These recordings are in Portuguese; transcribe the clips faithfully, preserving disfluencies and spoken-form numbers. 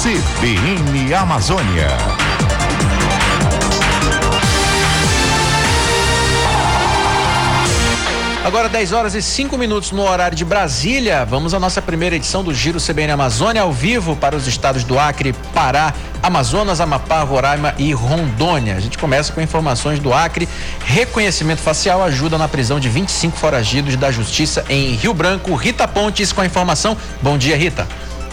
C B N Amazônia. Agora dez horas e cinco minutos no horário de Brasília. Vamos à nossa primeira edição do Giro C B N Amazônia, ao vivo para os estados do Acre, Pará, Amazonas, Amapá, Roraima e Rondônia. A gente começa com informações do Acre. Reconhecimento facial ajuda na prisão de vinte e cinco foragidos da Justiça em Rio Branco. Rita Pontes com a informação. Bom dia, Rita.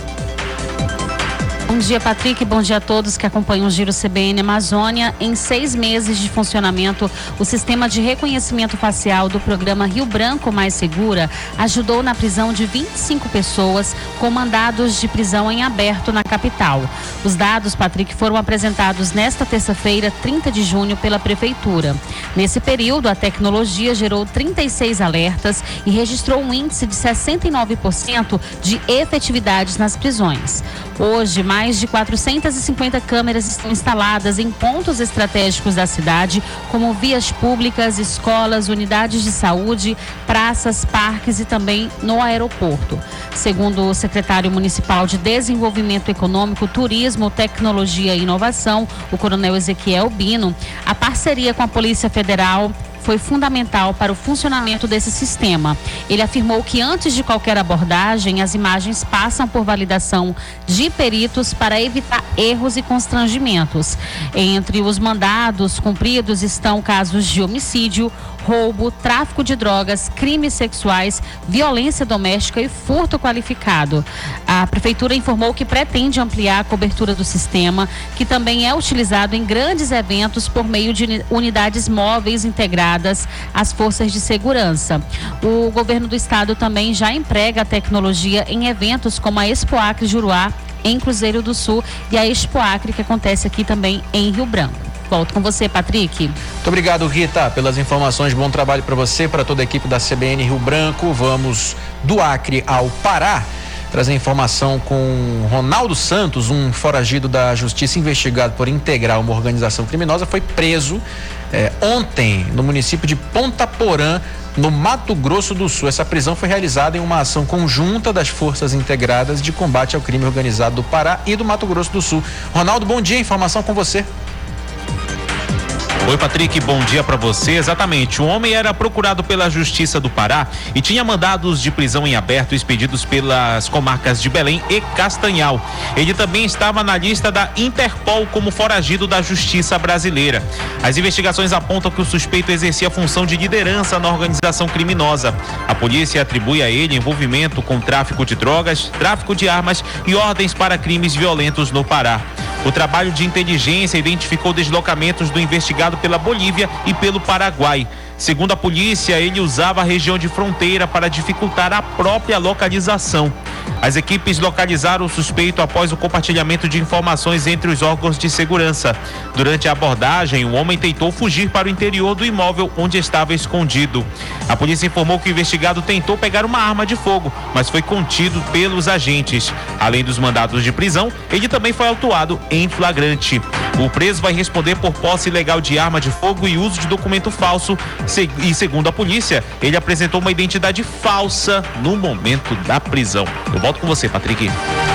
Bom dia, Patrick. Bom dia a todos que acompanham o Giro C B N Amazônia. Em seis meses de funcionamento, o sistema de reconhecimento facial do programa Rio Branco Mais Segura ajudou na prisão de vinte e cinco pessoas com mandados de prisão em aberto na capital. Os dados, Patrick, foram apresentados nesta terça-feira, trinta de junho, pela Prefeitura. Nesse período, a tecnologia gerou trinta e seis alertas e registrou um índice de sessenta e nove por cento de efetividades nas prisões. Hoje, mais Mais de quatrocentas e cinquenta câmeras estão instaladas em pontos estratégicos da cidade, como vias públicas, escolas, unidades de saúde, praças, parques e também no aeroporto. Segundo o secretário municipal de Desenvolvimento Econômico, Turismo, Tecnologia e Inovação, o coronel Ezequiel Bino, a parceria com a Polícia Federal foi fundamental para o funcionamento desse sistema. Ele afirmou que antes de qualquer abordagem, as imagens passam por validação de peritos para evitar erros e constrangimentos. Entre os mandados cumpridos estão casos de homicídio, roubo, tráfico de drogas, crimes sexuais, violência doméstica e furto qualificado. A Prefeitura informou que pretende ampliar a cobertura do sistema, que também é utilizado em grandes eventos por meio de unidades móveis integradas às forças de segurança. O governo do estado também já emprega a tecnologia em eventos como a Expo Acre Juruá, em Cruzeiro do Sul, e a Expo Acre, que acontece aqui também em Rio Branco. Volto com você, Patrick. Muito obrigado, Rita, pelas informações. Bom trabalho para você, para toda a equipe da C B N Rio Branco. Vamos do Acre ao Pará. Trazer informação com Ronaldo Santos, um foragido da Justiça investigado por integrar uma organização criminosa, foi preso eh, ontem no município de Ponta Porã, no Mato Grosso do Sul. Essa prisão foi realizada em uma ação conjunta das forças integradas de combate ao crime organizado do Pará e do Mato Grosso do Sul. Ronaldo, bom dia, informação com você. Oi, Patrick, bom dia para você. Exatamente, o homem era procurado pela Justiça do Pará e tinha mandados de prisão em aberto expedidos pelas comarcas de Belém e Castanhal. Ele também estava na lista da Interpol como foragido da Justiça brasileira. As investigações apontam que o suspeito exercia a função de liderança na organização criminosa. A polícia atribui a ele envolvimento com tráfico de drogas, tráfico de armas e ordens para crimes violentos no Pará. O trabalho de inteligência identificou deslocamentos do investigado pela Bolívia e pelo Paraguai. Segundo a polícia, ele usava a região de fronteira para dificultar a própria localização. As equipes localizaram o suspeito após o compartilhamento de informações entre os órgãos de segurança. Durante a abordagem, o homem tentou fugir para o interior do imóvel onde estava escondido. A polícia informou que o investigado tentou pegar uma arma de fogo, mas foi contido pelos agentes. Além dos mandados de prisão, ele também foi autuado em flagrante. O preso vai responder por posse ilegal de arma de fogo e uso de documento falso. E segundo a polícia, ele apresentou uma identidade falsa no momento da prisão. Eu volto com você, Patrick.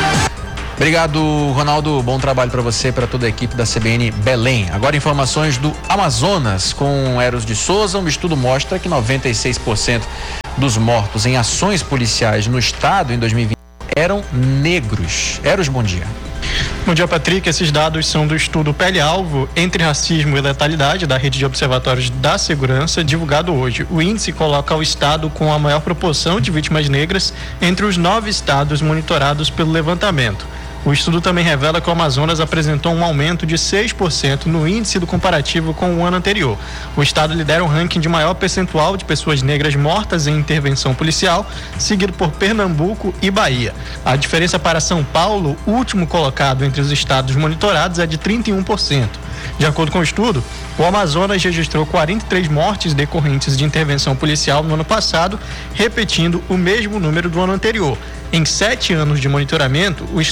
Obrigado, Ronaldo. Bom trabalho para você e para toda a equipe da C B N Belém. Agora informações do Amazonas com Eros de Souza. Um estudo mostra que noventa e seis por cento dos mortos em ações policiais no estado em dois mil e vinte eram negros. Eros, bom dia. Bom dia, Patrick. Esses dados são do estudo Pele-Alvo entre Racismo e Letalidade da Rede de Observatórios da Segurança, divulgado hoje. O índice coloca o estado com a maior proporção de vítimas negras entre os nove estados monitorados pelo levantamento. O estudo também revela que o Amazonas apresentou um aumento de seis por cento no índice do comparativo com o ano anterior. O estado lidera o ranking de maior percentual de pessoas negras mortas em intervenção policial, seguido por Pernambuco e Bahia. A diferença para São Paulo, último colocado entre os estados monitorados, é de trinta e um por cento. De acordo com o estudo, o Amazonas registrou quarenta e três mortes decorrentes de intervenção policial no ano passado, repetindo o mesmo número do ano anterior. Em sete anos de monitoramento, o estado acumula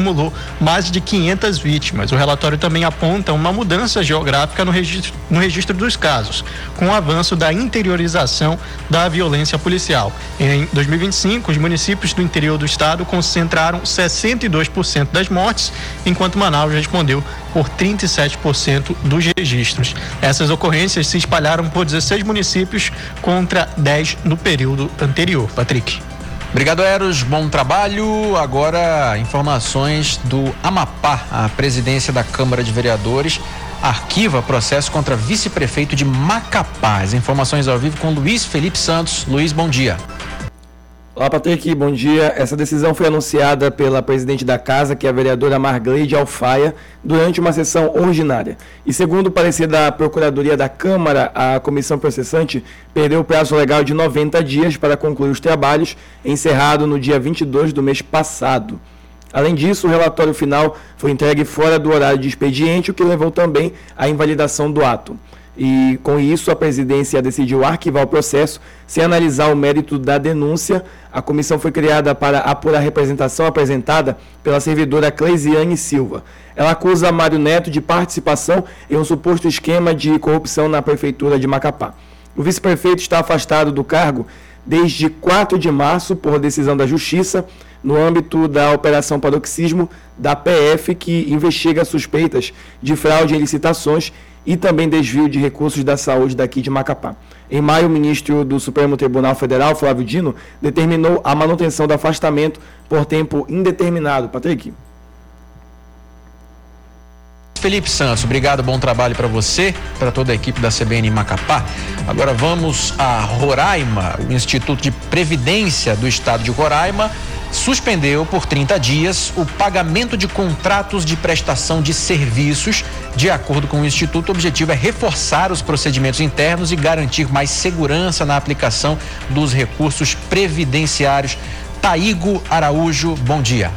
acumulou mais de quinhentas vítimas. O relatório também aponta uma mudança geográfica no registro, no registro dos casos, com o avanço da interiorização da violência policial. Em dois mil e vinte e cinco, os municípios do interior do estado concentraram sessenta e dois por cento das mortes, enquanto Manaus respondeu por trinta e sete por cento dos registros. Essas ocorrências se espalharam por dezesseis municípios contra dez no período anterior. Patrick. Obrigado, Eros. Bom trabalho. Agora, informações do Amapá. A presidência da Câmara de Vereadores arquiva processo contra vice-prefeito de Macapá. As informações ao vivo com Luiz Felipe Santos. Luiz, bom dia. Olá, Patrick, bom dia. Essa decisão foi anunciada pela presidente da casa, que é a vereadora Margleide Alfaia, durante uma sessão ordinária. E segundo o parecer da Procuradoria da Câmara, a comissão processante perdeu o prazo legal de noventa dias para concluir os trabalhos, encerrado no dia vinte e dois do mês passado. Além disso, o relatório final foi entregue fora do horário de expediente, o que levou também à invalidação do ato. E, com isso, a presidência decidiu arquivar o processo sem analisar o mérito da denúncia. A comissão foi criada para apurar a representação apresentada pela servidora Cleisiane Silva. Ela acusa Mário Neto de participação em um suposto esquema de corrupção na prefeitura de Macapá. O vice-prefeito está afastado do cargo desde quatro de março por decisão da Justiça, no âmbito da Operação Paroxismo da P F, que investiga suspeitas de fraude em licitações e também desvio de recursos da saúde daqui de Macapá. Em maio, o ministro do Supremo Tribunal Federal, Flávio Dino, determinou a manutenção do afastamento por tempo indeterminado. Patrick. Felipe Santos, obrigado, bom trabalho para você, para toda a equipe da C B N em Macapá. Agora vamos a Roraima. O Instituto de Previdência do Estado de Roraima suspendeu por trinta dias o pagamento de contratos de prestação de serviços. De acordo com o Instituto, o objetivo é reforçar os procedimentos internos e garantir mais segurança na aplicação dos recursos previdenciários. Taigo Araújo, bom dia.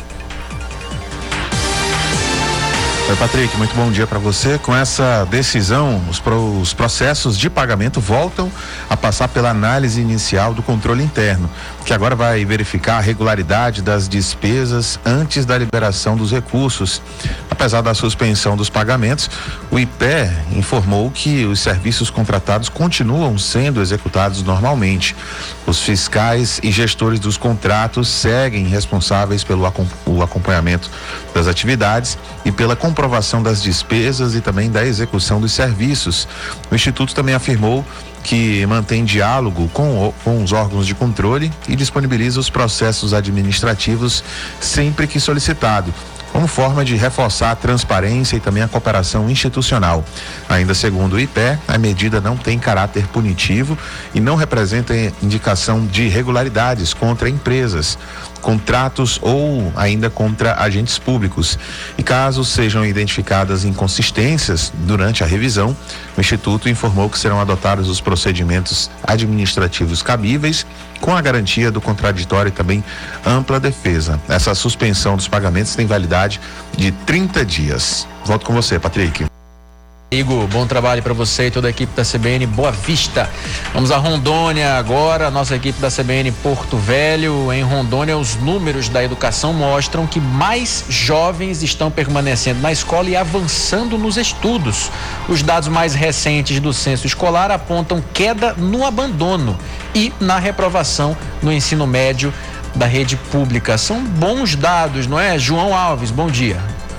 Oi, Patrick, muito bom dia para você. Com essa decisão, os, pro, os processos de pagamento voltam a passar pela análise inicial do controle interno, que agora vai verificar a regularidade das despesas antes da liberação dos recursos. Apesar da suspensão dos pagamentos, o I P E informou que os serviços contratados continuam sendo executados normalmente. Os fiscais e gestores dos contratos seguem responsáveis pelo o acompanhamento das atividades e pela comprovação das despesas e também da execução dos serviços. O Instituto também afirmou que mantém diálogo com, com os órgãos de controle e disponibiliza os processos administrativos sempre que solicitado, como forma de reforçar a transparência e também a cooperação institucional. Ainda segundo o I P E, a medida não tem caráter punitivo e não representa indicação de irregularidades contra empresas, contratos ou ainda contra agentes públicos. E caso sejam identificadas inconsistências durante a revisão, o Instituto informou que serão adotados os procedimentos administrativos cabíveis, com a garantia do contraditório e também ampla defesa. Essa suspensão dos pagamentos tem validade de trinta dias. Volto com você, Patrick. Igor, bom trabalho para você e toda a equipe da C B N Boa Vista. Vamos a Rondônia agora, nossa equipe da C B N Porto Velho. Em Rondônia, os números da educação mostram que mais jovens estão permanecendo na escola e avançando nos estudos. Os dados mais recentes do censo escolar apontam queda no abandono e na reprovação no ensino médio da rede pública. São bons dados, não é? João Alves, bom dia.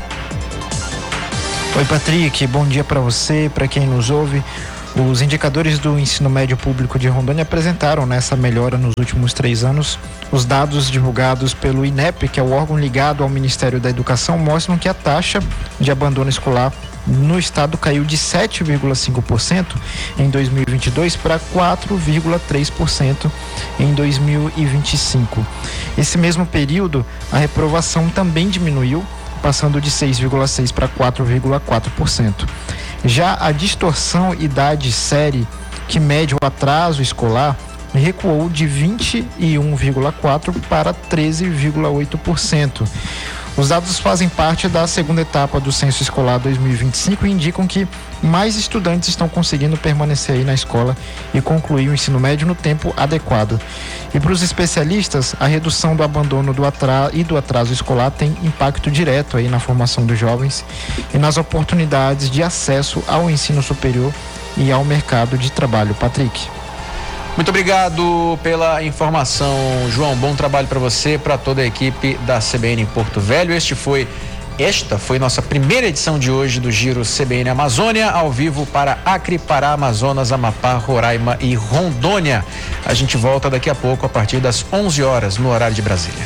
Oi, Patrick, bom dia para você, para quem nos ouve. Os indicadores do ensino médio público de Rondônia apresentaram nessa melhora nos últimos três anos. Os dados divulgados pelo I N E P, que é o órgão ligado ao Ministério da Educação, mostram que a taxa de abandono escolar no estado caiu de sete vírgula cinco por cento em dois mil e vinte e dois para quatro vírgula três por cento em dois mil e vinte e cinco. Esse mesmo período, a reprovação também diminuiu, passando de seis vírgula seis por cento para quatro vírgula quatro por cento. Já a distorção idade-série, que mede o atraso escolar, recuou de vinte e um vírgula quatro por cento para treze vírgula oito por cento. Os dados fazem parte da segunda etapa do Censo Escolar dois mil e vinte e cinco e indicam que mais estudantes estão conseguindo permanecer aí na escola e concluir o ensino médio no tempo adequado. E para os especialistas, a redução do abandono do atraso e do atraso escolar tem impacto direto aí na formação dos jovens e nas oportunidades de acesso ao ensino superior e ao mercado de trabalho. Patrick. Muito obrigado pela informação, João. Bom trabalho para você, para toda a equipe da C B N em Porto Velho. Este foi, esta foi nossa primeira edição de hoje do Giro C B N Amazônia, ao vivo para Acre, Pará, Amazonas, Amapá, Roraima e Rondônia. A gente volta daqui a pouco a partir das onze horas no horário de Brasília.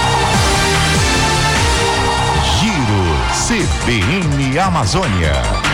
Giro C B N Amazônia.